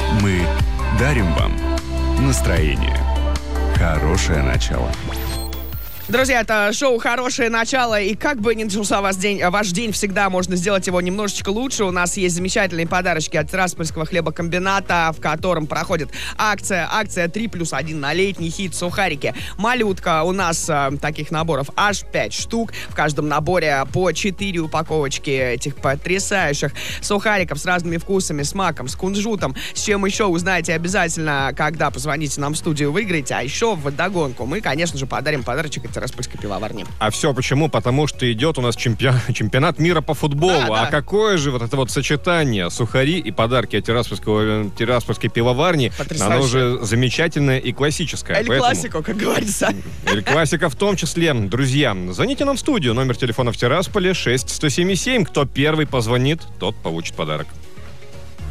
Мы дарим вам настроение. Хорошее начало. Друзья, это шоу «Хорошее начало», и как бы ни начался ваш день, всегда можно сделать его немножечко лучше. У нас есть замечательные подарочки от Тираспольского хлебокомбината, в котором проходит акция 3+1 на летний хит «Сухарики». Малютка, у нас таких наборов аж 5 штук. В каждом наборе по 4 упаковочки этих потрясающих сухариков с разными вкусами, с маком, с кунжутом. С чем еще узнаете обязательно, когда позвоните нам в студию, выиграете. А еще вдогонку мы, конечно же, подарим подарочек от Тираспольской пивоварни. А все почему? Потому что идет у нас чемпионат мира по футболу. Да. А какое же вот это вот сочетание сухари и подарки от Тираспольской пивоварни, оно уже замечательное и классическое. Классику, как говорится. Классика в том числе. Друзья, звоните нам в студию. Номер телефона в Тирасполе 6177. Кто первый позвонит, тот получит подарок.